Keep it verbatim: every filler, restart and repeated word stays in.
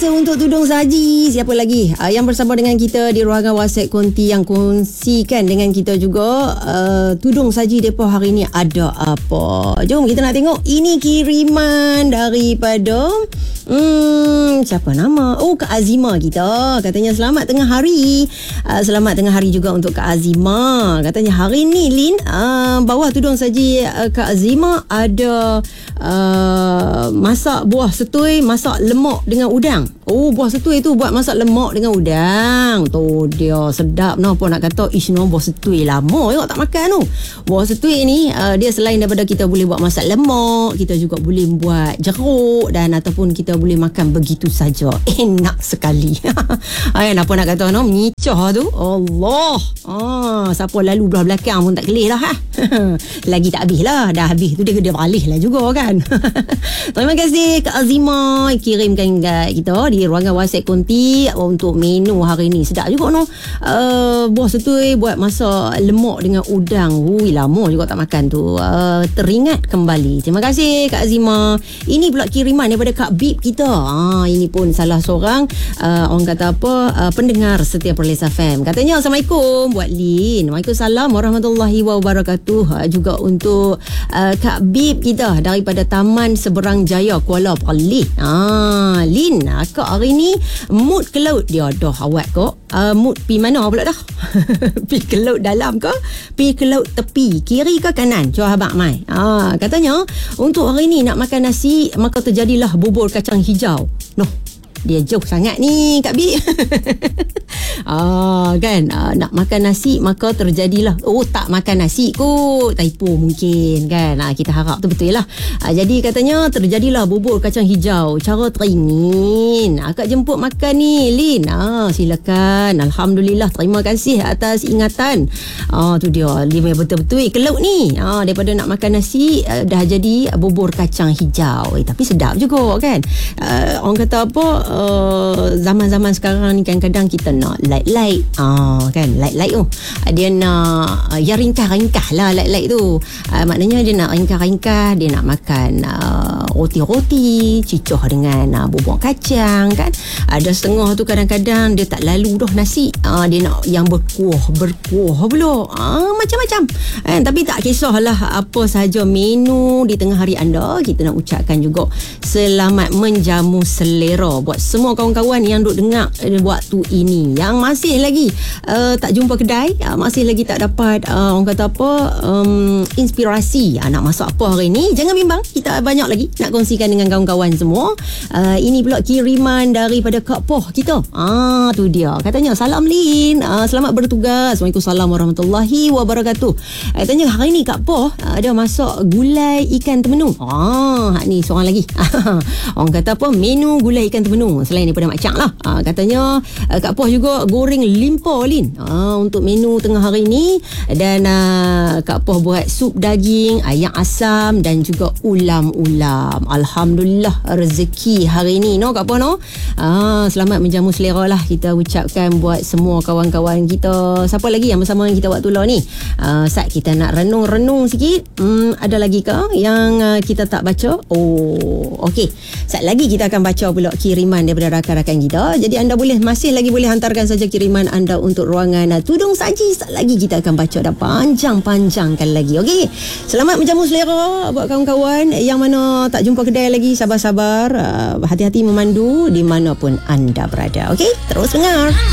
masa untuk tudung saji. Siapa lagi uh, yang bersama dengan kita di ruangan WhatsApp Konti yang kongsikan dengan kita juga uh, tudung saji depa hari ni ada apa. Jom kita nak tengok. Ini kiriman daripada hmm, siapa nama? Oh, Kak Azima kita. Katanya selamat tengah hari. Uh, selamat tengah hari juga untuk Kak Azima. Katanya hari ni Lin, uh, bawah tudung saji uh, Kak Azima ada uh, masak buah setui, masak lemak dengan udang. Oh, buah setui tu buat masak lemak dengan udang. Tu dia sedap no, apa nak kata. Ish no, buah setui lama juga tak makan tu. Buah setui ni uh, dia selain daripada kita boleh buat masak lemak, kita juga boleh buat jeruk dan ataupun kita boleh makan begitu saja. Enak sekali. Ay, apa nak kata no, menyicah tu. Allah. Ah, siapa lalu belah belakang pun tak kelih lah ha. Lagi tak habis lah. Dah habis tu dia dia beralih lah juga kan. Terima kasih Kak Azima kirimkan kat kita di ruangan WhatsApp Konti untuk menu hari ni. Sedap juga no. Uh, buah setui buat masak lemak dengan udang. Ui, lama juga tak makan tu. Uh, teringat kembali. Terima kasih Kak Azima. Ini pula kiriman daripada Kak Bib kita. Ah, ini pun salah seorang uh, orang kata apa uh, pendengar setia Perlis F M. Katanya Assalamualaikum buat Lin. Waalaikumsalam warahmatullahi wabarakatuh. Uh, juga untuk uh, Kak Bib kita daripada Taman Seberang Jaya Kuala Perlis. Ah, Lin, akak hari ni mood ke laut dia dah awak kok. Uh, mood pi mana pula dah? Pi ke laut dalam ke? Pi ke laut tepi, kiri ke kanan? Cuba abang mai. Ah, katanya untuk hari ni nak makan nasi maka terjadilah bubur kacang hijau. Noh, dia jauh sangat ni Kak Bi. ah, kan ah, nak makan nasi maka terjadilah oh tak makan nasi kot, typo mungkin kan. Ah, kita harap tu betul lah. Ah, jadi katanya terjadilah bubur kacang hijau. Cara teringin akak jemput makan ni Lin. Ah, silakan. Alhamdulillah, terima kasih atas ingatan. Ah, tu dia lima betul-betul ke laut ni. Ah, daripada nak makan nasi ah, dah jadi bubur kacang hijau. Eh, tapi sedap juga kan. Ah, orang kata apa Uh, zaman-zaman sekarang ni kadang-kadang kita nak light-light uh, kan, light-light tu uh, dia nak uh, yang ringkah-ringkah lah light-light tu. Uh, maknanya dia nak ringkah-ringkah, dia nak makan uh, roti-roti cicoh dengan uh, bubur kacang kan. Ada uh, setengah tu kadang-kadang dia tak lalu dah nasi, uh, dia nak yang berkuah berkuah pula, uh, macam-macam uh, tapi tak kisahlah apa sahaja menu di tengah hari anda. Kita nak ucapkan juga selamat menjamu selera buat semua kawan-kawan yang duk dengar waktu ini, yang masih lagi uh, tak jumpa kedai, uh, masih lagi tak dapat uh, orang kata apa um, inspirasi uh, nak masak apa hari ni. Jangan bimbang, kita banyak lagi nak kongsikan dengan kawan-kawan semua. Uh, ini pula kiriman daripada Kak Poh kita. Ah, tu dia. Katanya salam Lin, uh, selamat bertugas. Waalaikumsalam warahmatullahi wabarakatuh. Katanya hari ni Kak Poh uh, ada masak gulai ikan temenung. Ah, ni seorang lagi. Orang kata apa menu gulai ikan temenung selain daripada Mak Cak lah. Ha, katanya uh, Kak Poh juga goreng limpa Lin ha, untuk menu tengah hari ni. Dan uh, Kak Poh buat sup daging, ayam asam dan juga ulam-ulam. Alhamdulillah rezeki hari ni no Kak Poh no. Ha, selamat menjamu selera lah kita ucapkan buat semua kawan-kawan kita. Siapa lagi yang bersama kita waktu lah ni? Uh, Sat kita nak renung-renung sikit. Hmm, ada lagi ke yang uh, kita tak baca? Oh, okey. Sat lagi kita akan baca pula kiriman daripada rakan-rakan kita. Jadi anda boleh masih lagi boleh hantarkan saja kiriman anda untuk ruangan tudung saji. Sekejap lagi kita akan baca dah panjang-panjangkan lagi. Okey. Selamat menjamu selera buat kawan-kawan yang mana tak jumpa kedai lagi. Sabar-sabar, uh, hati-hati memandu di mana pun anda berada. Okey, terus dengar.